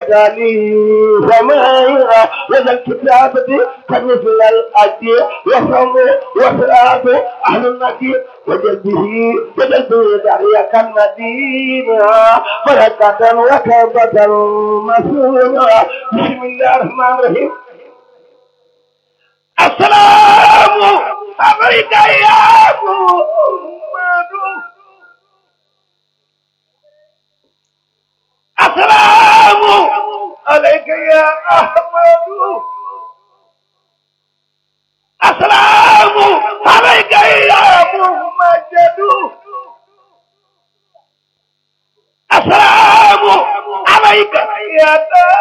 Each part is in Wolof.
بدالي زمايا لدى الكتابة كمثل الأدي وصم وصلاة أهل النبي وجلده داريا كالمدينة بركة وكبة مسؤولة. بسم الله الرحمن الرحيم. السلام عليك يا محمد. السلام عليك يا أحمد. السلام عليك يا محمد. السلام عليك يا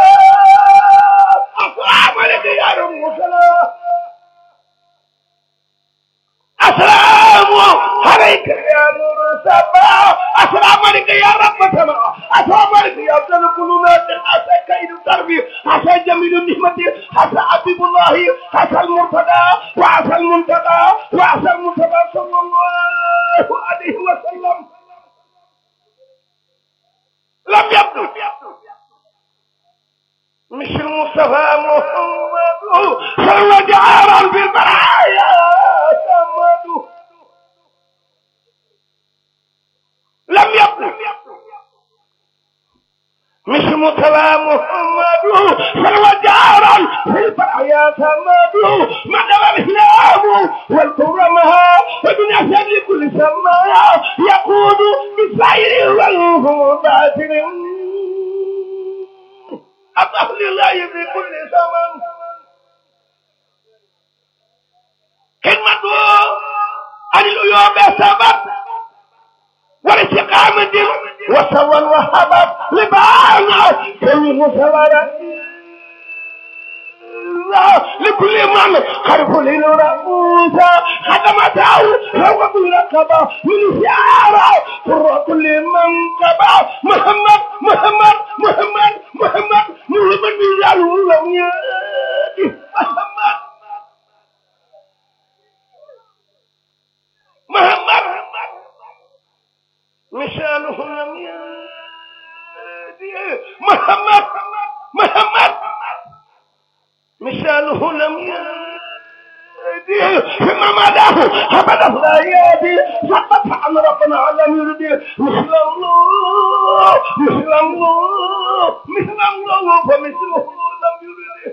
السلام عليك يا رب السلام. السلام عليك يا نور السماء. السلام عليك يا رب السماء. السلام عليك يا افضل القلوبات. حتى كيد الدرب حتى جميل النعمه حتى حبيب الله حتى المرتضى وعسى المنتقى وعسى المنتقى صلى الله عليه وسلم. لم يبدو مش المصطفى محمد صلى جعارا في البرايا محمد. لم يبدو مش المصطفى محمد صلى جعارا في البرايا محمد. مدى الاسلام والكرمها ودنيا شر كل سماء يقود بالسير والهدى أطهر الله في كل زمن. كلمة عن العيوب السبب والاستقامة والسوى والحبب لبعض كل مسورة لكل من خرف للرؤوس خدمته هو بالرقبة من شعاره فر كل من قبع محمد محمد محمد محمد محمد بجاله لم يأتي محمد محمد مشانه لم يأتي محمد محمد مثاله لم يأتي فيما مداه أبدا لا يأتي ثبت عن ربنا لم يرد مثل الله مثل الله مثل الله فمثله لم يرد.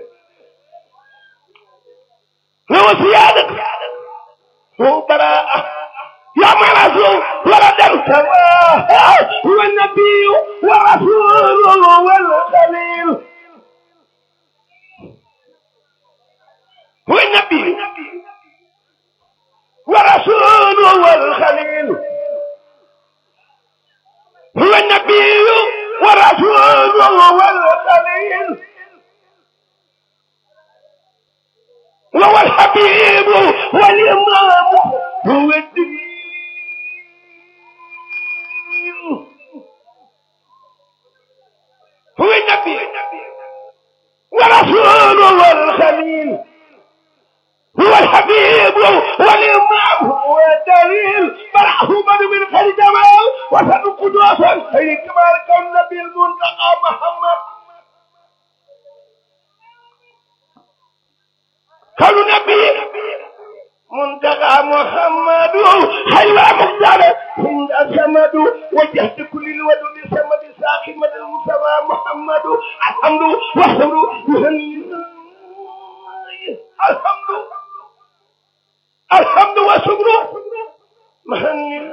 هو زيادة هو براءة يا مرسول ولد سواه هو النبي ورسوله والخليل. هو النبي ورسوله والخليل. هو النبي ورسوله والخليل. وهو الحبيب والإمام هو الدين. هو النبي ورسوله والخليل. هو الحبيب والإمام هو الدليل. فرحه من خير جمال وسن قدوسا خير كمال كالنبي المنتقى محمد. قالوا نبي منتقى محمد حيوى مختار عند السمد. وجهت كل الودود سمد ساخمة المصطفى محمد. الحمد والحمد الحمد والشكر مهن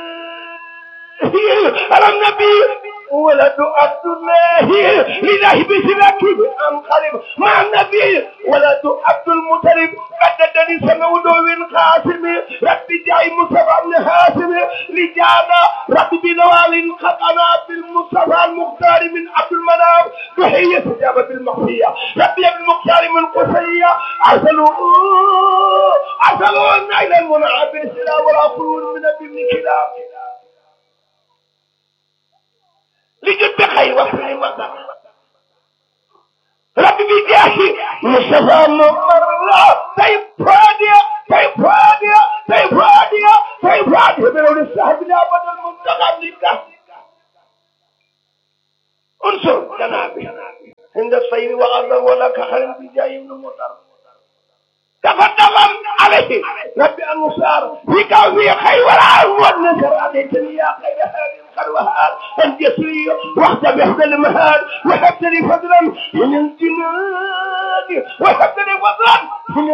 على النبي ولد عبد الله لله بسلاك انقلب مع النبي ولد عبد المطلب قددني سنود من قاسم ربي جاي مصطفى بن هاشم لجانا ربي بنوال خطنا بالمصطفى المختار من عبد المنام تحية استجابة المخفية ربي بالمختار من قصية أرسلوا النيل المنعم بالسلام والعقول من ابن كلاب لجد بخير وفي مصر ربي بجاهي مصطفى ممرة طيب فادية بلون السحب لابد المنتقى لك انصر جنابي عند الصير وغضب ولا كحل بجاي من المطر تفضل عليه ربي المصار فيك وفي خير والنصر عليتني يا خير هذه الخلوهات الجسري وحد بحد المهاد وحبت لي فضلا من الجنان وحبت لي فضلا من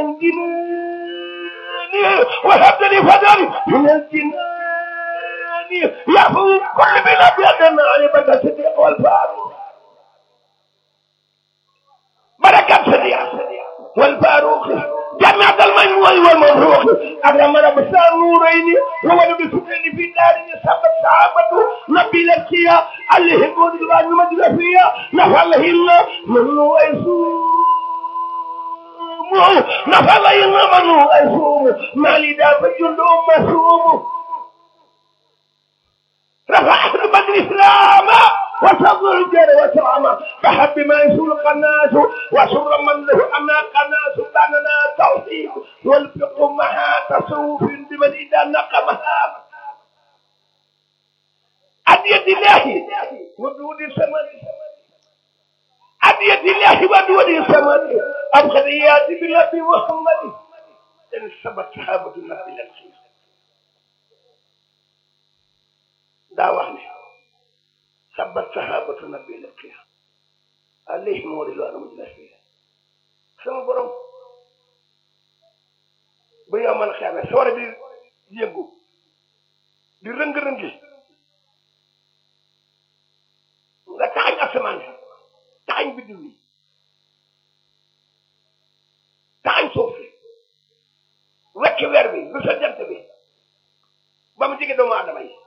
الجنان وحبت لي فضلا من الجنان يعفو كل بلاد يدنا على بدر الصديق والفاروق بركة الصديق والفاروق جميع المجموع والمبروك أكرم رب النورين وولد سكين في دار يسبب صحابته نبي لكيا عليهم ودلوان مدرفيا نفعلهم منو يسوم نفعلهم منو يسوم مالي دافع جندهم مسوم رفع أهل بدر إسلام وصبر الجر وسلامة فحب ما يسول القناس وسر من له أنا قناس باننا توحيد والفقه مها تصوف بمن إذا نقمها أدية الله ودود السماء أدية الله ودود السماء أبخذيات بالنبي محمد إن سبت صحابة النبي للخير دعواني سبت صحابة النبي للخير عليهم ورضوان مجلسين sama borom bu ñu amal xeame sawara di yëngu di rëng-rëngi nga taxañ asamaan si taxañ biddiw yi taxañ suuf si wecc weer bi lu sa jant bi ba mu jege doomu aadama yi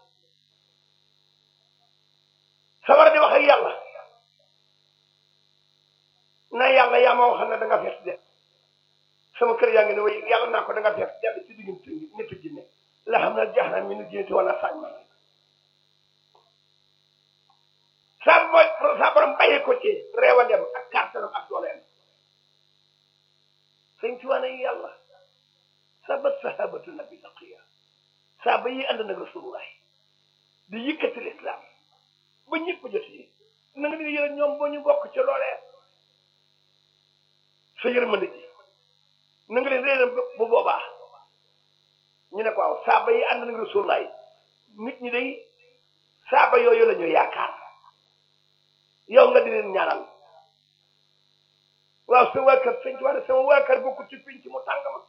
sawara di wax ak yàlla na yàlla yaa ma waxal ne da nga fees de sama kër yaa ngi ne way yàlla naa ko da nga fees jàll ci diggante ñetti jinne la xam ne jeex na mi nu jiite wala sañ ma sa borom bàyyee ko ci reewandem ak kàttanam ak dooleem sëñ ci waane yàlla sabat sahabatu nabi laqiya saaba yi ànd nag rasulullah di yëkkati lislaam ba ñëpp jot yi na nga di yële ñoom boo ñu bokk ci loolee sa yërmande ji na nga leen réeram bu boobaa ñu ne ko waaw saaba yi ànd nag rasulullah nit ñi day saaba yooyu la ñu yaakaar yow nga di leen ñaanal waaw sa waa kër sëñ ci wax ne sama waa kër bokku ci pinc mu tàng ma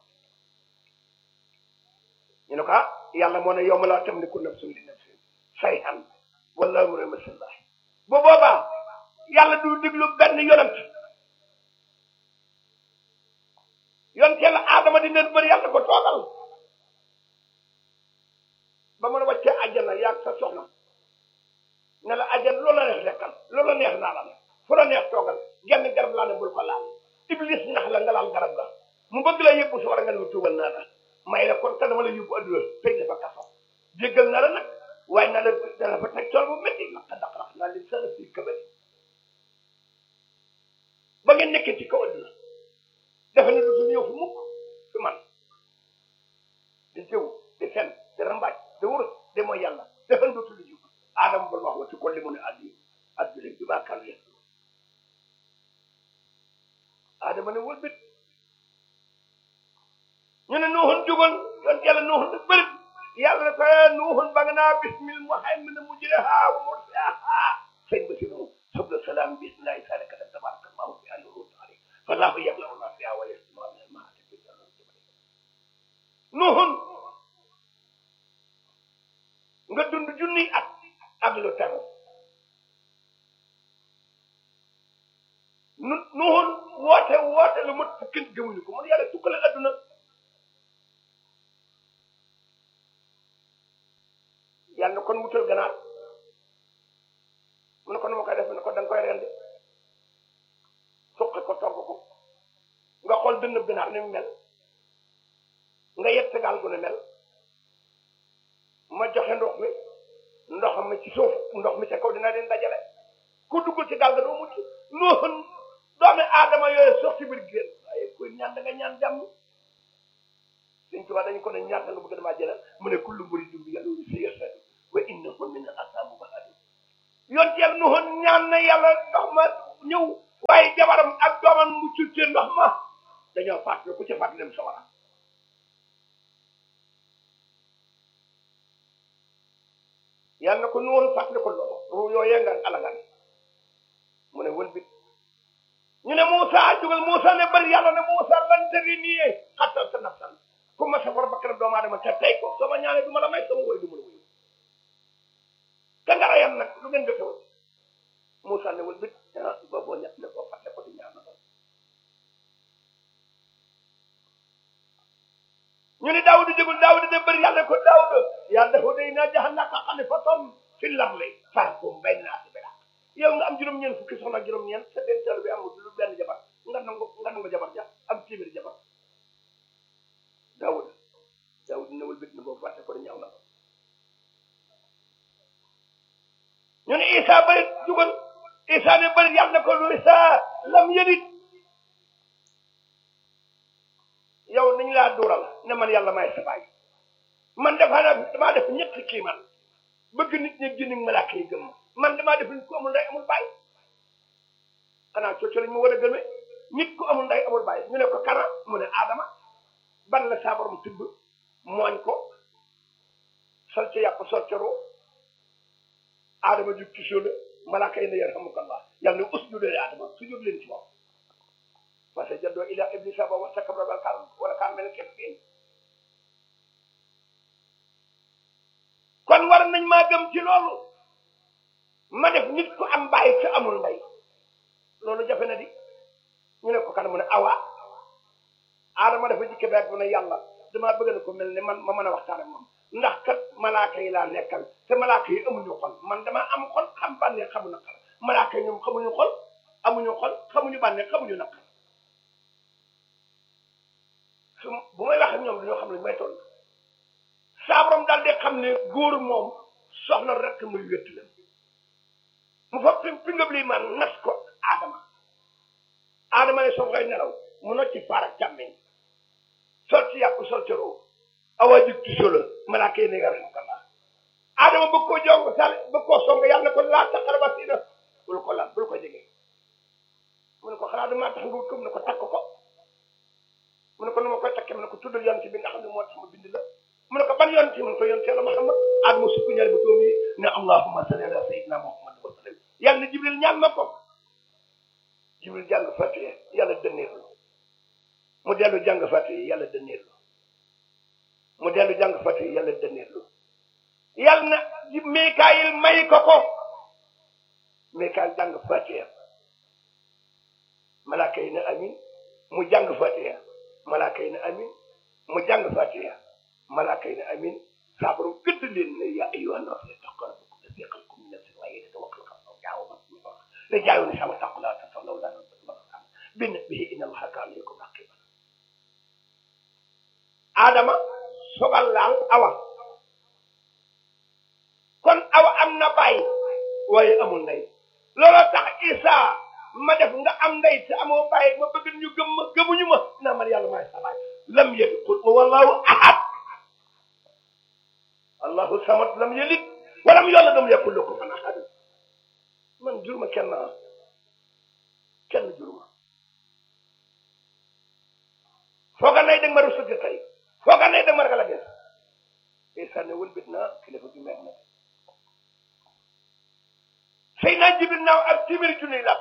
ñu ne ko ah yàlla moo ne yow ma laa tam ni ku nafsun li nafsin shay'an wala amru masallah bu boobaa yàlla du diglu benn yonent yàlla Adama di leen bëri yàlla ko toogal ba mën a wàccee àjjana yaag sa soxna ne la àjjana loola neex lekkal loola neex naa la fu la neex toogal genn garab laa ne bul ko laal iblis nax la nga laal garab la mu bëgg la yóbbu si war a nga lu tuubal naa la may la kon te dama la yóbbu adduna tëj dafa kaso jéggal na la nag waaye na la dana fa teg tool bu métti naq daqarax naa leen sa fi kabari ba ngeen nekkee ci kaw adduna defe na dootul ñëw fu mukk fi man di jëw di fen di rambaaj di wurus di mooy yàlla defe na dootul ñëw Adama bul wax wa ci kon li mu ne addi bi maa kan yëpp Adama ne wëlbit ñu ne Nuuhun jógal yoon yàlla Nuuhun da bëri yàlla ne ko Nuuhun ba nga naa bismil muhaymin mujriha wa mursaha sëñ ba si noonu subla salaam bismillahi salika tabaraka allahu fi allahu taala fallahu yablahu ma fiha wa yasma min al maati fi Nuuhun nga dund junni at ak lu tegu Nuuhun woote lu mat fukki gëmuñu ko mun yàlla tukkale adduna yàlla kon wutal ganaar mu ne ko nu ma koy def ne ko da nga koy rendi suqi ko togg ko nga xool dënn ganaar ni mu mel nga yett gaal gu ne mel ma joxe ndox mi ci suuf ndox mi ca kaw dina leen dajale ku duggul ci gaal ga doo mucc Nuuhun doomi Aadama yooyu sox ci biir génn waaye koy ñaan da nga ñaan jàmm Sëñ Tuubaa dañu ko ne ñaan nga bëgg damaa jëlal mu ne kullu muridin bi yàlla si yasa wa innahu min al-asaabu bahadu yoon ci yàlla Nuuhun ñaan na yàlla ndox ma ñëw waaye jabaram ak doomam mu tuddee ndox ma dañoo fàttali ku ci fàttali dem sawara yàlla na ko nuwoon fàttali ko loolu ruu yooyee nga alagan mu ne wëlbit ñu ne Moussa jugal Moussa ne bari yàlla ne Moussa lan tëri nii xattal sa nafsan ku ma safar bakkanam doomu aadama te tey ko soo ma ñaanee du ma la may sama woy du ma la wuyu te nga rayam nag lu ngeen defewul Moussa ne wëlbit booboo ñett ne koo fàtte ko di ñaan na ñu ne Daawuda jëgul Daawuda de bëri yàlla ko Daawuda yàlla dafa day naa jahannaka xalifatan fil ardi fahkum bayna naasi bil haqq yow nga am juróom-ñeent fukki soxna ak juróom-ñeent sa dencal bi amul lu benn jabar nga nangu jabar ja am téeméeri jabar Daawuda newul bit na boobu fàtte ko di ñaaw na ko ñu ne Isa bëri jugal Isa ne bëri yàlla ko lu Isa lam yërit yow nañ laa duural ne man yàlla may sa baay man damaa def ñetti kii man bëgg nit ñi génn malaaka yi gëm man damaa def nit ku amul ndey amul baay xanaa cooco lañ ma war a gëmee nit ku amul ndey amul baay ñu ne ko kana mu ne Adama ban la saa borom tibb mooñ ko sol ca yàpp sol ca roo Adama jug ci suuf malaaka yi ne yarhamukallah yàlla ne usjudu li Adama sujud leen ci moom parce que jaddoo ila iblisa ba wastakbara wala kaan mel ne kon war nañ maa gëm ci loolu ma def nit ku am bàyyi te amul ndey loolu jafe na di ñu ne ko kan mu ne awa Adama dafa jikke beeg mu ne yàlla damaa bëgg na ko mel ne man ma mën a waxtaan ak moom ndax kat malaaka yi laa nekkal te malaaka yi amuñu xol man damaa am xol xam bànneex xamu naqar malaaka yi ñoom xamuñu xol amuñu xol xamuñu bànneex xamuñu naqar bu may wax ak ñoom dañoo xam ne may toll saa borom daal di xam ne góor moom soxla rek muy wétt la mu fa fi nga lii man nas ko Adama ne soo koy nelaw mu nocc faar ak càmmeñ sol ci yàpp sol ci roo awa jig ci solo malaaka yi ne nga rek kala Adama bëgg koo jong sal bëgg koo song yàlla ne ko laa taqaraba siina bul ko laal bul ko jege mu ne ko xanaa damaa tax nga wut ko mu ne ko takk ko mu ne ko nu ma koy takkee mu ne ko tuddal yonent bi nga xam ne moo tax ma bind la mu ne ko ban yonent mu ne ko yonent yàlla Muhammad Adama sukk ñaari ba doom yi ne allahumma salli ala sayyidina Muhammad wa sallam yàlla Jibril ñaan na ko Jibril jàng Fatiha yàlla dënneerlu mu dellu jàng Fatiha yàlla dënneerlu mu dellu jàng Fatiha yàlla dënneerlu yàlla na Mikaayil may ko Mikaayil jàng Fatiha malaaka yi ne amin mu jàng Fatiha malaaka yi ne amin mu jàng Fatiha malaaka yi ne amin saa borom gëdd leen ne yaa ayyuhan naas ittaqu rabbakum alladhi khalaqakum min nafsin waahidatin wa khalaqa minha zawjaha la jaayu ne sama taqu laa tasallaw laa bin bihi inna allaha kaana alaykum raqiban Adama sogal laal awa kon awa am na baay waaye amul ndey looloo tax Isa ma def nga am ndey te amoo baay ma bëgg ñu gëm ma gëmuñu ma naa man yàlla maay sa baay lam yalid qul wallahu ahad allahu samad lam yalid walam yulad lam yakul lahu kufuwan ahad man juruma kenn juruma fooga nay danga ma rusati tey fooga nay danga ma ragal a gis Isa ne wëlbit naa kilifa gi meex na sëy naa Jibril naaw ak téeméeri junni làpp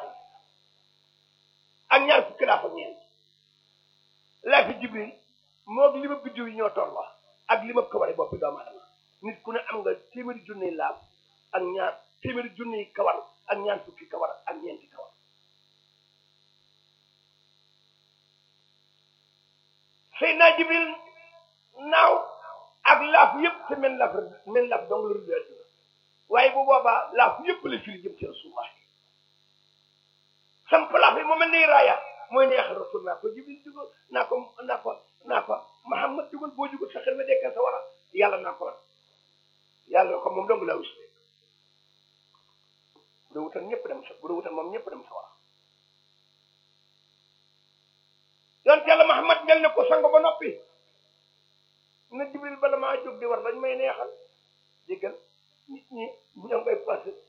ak ñaar fukki laa fa ñeent laa fi Jibril moog li ma biddiw yi ñoo tolloo ak li ma ko waree boppi doomu aadama nit ku ne am nga téeméeri junni laaf ak ñaar téeméeri junni kawar ak ñaar fukki kawar ak ñeenti kawar Seydina Jibril naaw ak laaf yëpp te men laaf dong la rëdd waaye bu boobaa laaf yëpp la firi jëm ci Rasulullah sam laaf yi mu mel ni raaya mooy neex Rasul naa ko Jibril dugal naa ko Muhammad dugal boo jugal sa xel ma dekkal sa wara yàlla naa ko yàlla ko moom dong laa wis bu doo wutal ñëpp dem sa bu doo wutal moom ñëpp dem sa wara yonent yàlla Muhammad mel ne ko sang ba noppi na Jibril bala maa jóg di war dañ may neexal déggal nit ñi ñoo ngay passé